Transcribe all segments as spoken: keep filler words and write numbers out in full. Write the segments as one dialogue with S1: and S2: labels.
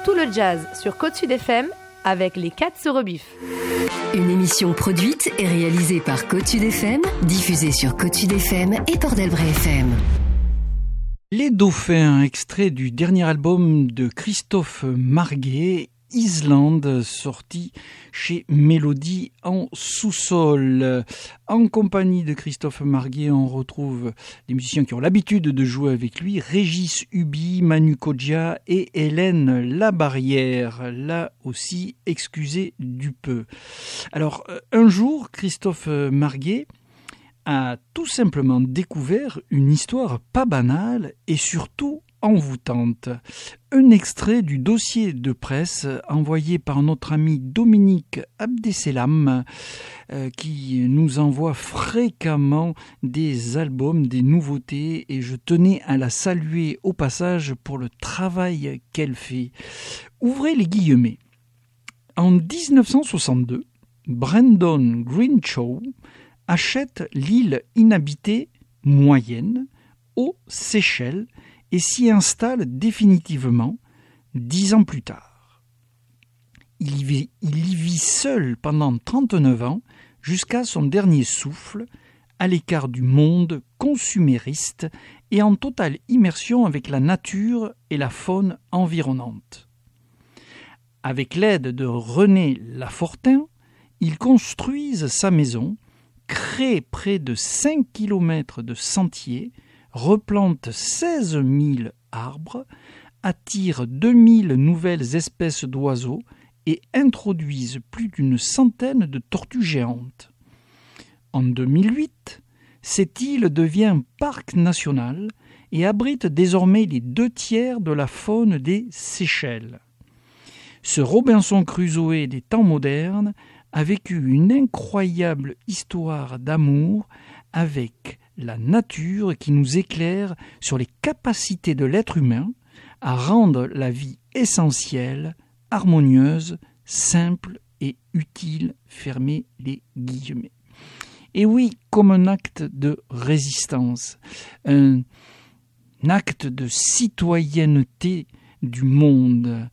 S1: tout le jazz sur Côte Sud F M avec les quatre sur Rebif.
S2: Une émission produite et réalisée par Côte Sud F M, diffusée sur Côte Sud F M et Port-d'Albret F M.
S3: Les Dauphins, extrait du dernier album de Christophe Marguet, Island, sorti chez Mélodie en sous-sol. En compagnie de Christophe Marguet, on retrouve des musiciens qui ont l'habitude de jouer avec lui, Régis Huby, Manu Kodja et Hélène Labarrière. Là aussi, excusez du peu. Alors, un jour, Christophe Marguet a tout simplement découvert une histoire pas banale et surtout envoûtante. Un extrait du dossier de presse envoyé par notre ami Dominique Abdesselam euh, qui nous envoie fréquemment des albums, des nouveautés, et je tenais à la saluer au passage pour le travail qu'elle fait. Ouvrez les guillemets. En dix-neuf cent soixante-deux, Brandon Greenshaw achète l'île inhabitée moyenne aux Seychelles et s'y installe définitivement dix ans plus tard. Il y vit, il y vit seul pendant trente-neuf ans jusqu'à son dernier souffle, à l'écart du monde consumériste et en totale immersion avec la nature et la faune environnante. Avec l'aide de René Lafortin, ils construisent sa maison, créent près de cinq kilomètres de sentiers, replantent seize mille arbres, attirent deux mille nouvelles espèces d'oiseaux et introduisent plus d'une centaine de tortues géantes. En deux mille huit, cette île devient parc national et abrite désormais les deux tiers de la faune des Seychelles. Ce Robinson Crusoe des temps modernes a vécu une incroyable histoire d'amour avec la nature qui nous éclaire sur les capacités de l'être humain à rendre la vie essentielle, harmonieuse, simple et utile, fermez les guillemets. Et oui, comme un acte de résistance, un acte de citoyenneté du monde,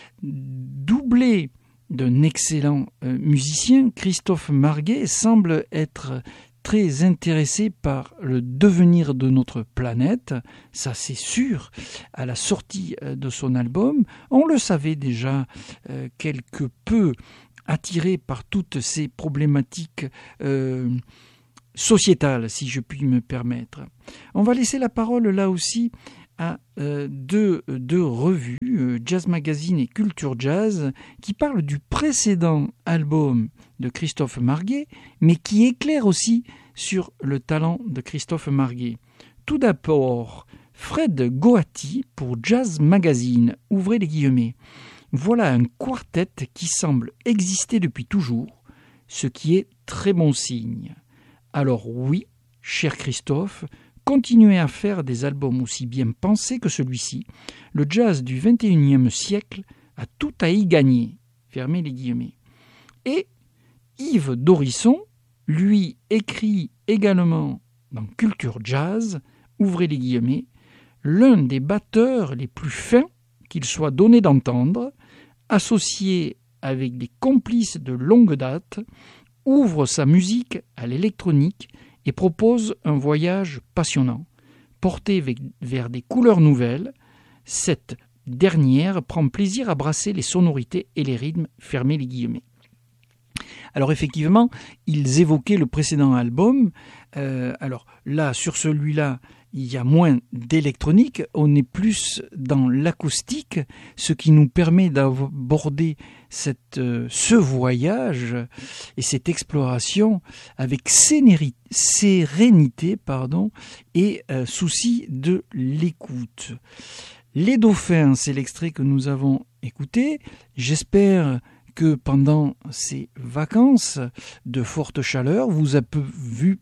S3: doublé d'un excellent euh, musicien, Christophe Marguet semble être très intéressé par le devenir de notre planète, ça c'est sûr, à la sortie de son album. On le savait déjà euh, quelque peu attiré par toutes ces problématiques euh, sociétales, si je puis me permettre. On va laisser la parole là aussi à euh, deux, deux revues, euh, Jazz Magazine et Culture Jazz, qui parlent du précédent album de Christophe Marguet, mais qui éclairent aussi sur le talent de Christophe Marguet. Tout d'abord, Fred Goati pour Jazz Magazine, ouvrez les guillemets. Voilà un quartet qui semble exister depuis toujours, ce qui est très bon signe. Alors oui, cher Christophe, continuez à faire des albums aussi bien pensés que celui-ci. Le jazz du vingt et unième siècle a tout à y gagner. Fermez les guillemets. Et Yves Dorisson, lui, écrit également dans Culture Jazz, ouvrez les guillemets, l'un des batteurs les plus fins qu'il soit donné d'entendre, associé avec des complices de longue date, ouvre sa musique à l'électronique et propose un voyage passionnant. Porté vers des couleurs nouvelles, cette dernière prend plaisir à brasser les sonorités et les rythmes, fermez les guillemets. Alors effectivement, ils évoquaient le précédent album. Euh, alors là, sur celui-là, il y a moins d'électronique, on est plus dans l'acoustique, ce qui nous permet d'aborder cette, euh, ce voyage et cette exploration avec sénéri- sérénité pardon, et euh, souci de l'écoute. Les Dauphins, c'est l'extrait que nous avons écouté. J'espère que pendant ces vacances de forte chaleur, vous avez vu,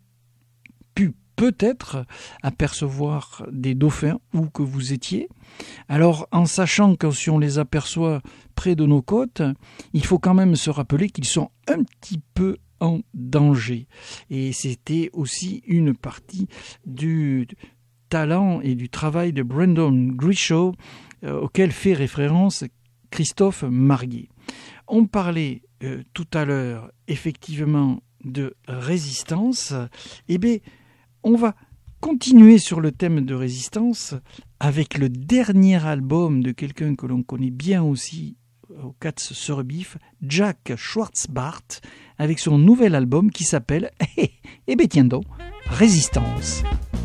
S3: pu peut-être apercevoir des dauphins où que vous étiez. Alors, en sachant que si on les aperçoit près de nos côtes, il faut quand même se rappeler qu'ils sont un petit peu en danger. Et c'était aussi une partie du talent et du travail de Brandon Greenshaw euh, auquel fait référence Christophe Marguet. On parlait euh, tout à l'heure effectivement de résistance. Eh bien, on va continuer sur le thème de résistance avec le dernier album de quelqu'un que l'on connaît bien aussi au Cats sur Rebif, Jack Schwartzbart, avec son nouvel album qui s'appelle, eh bien tiens donc, Résistance.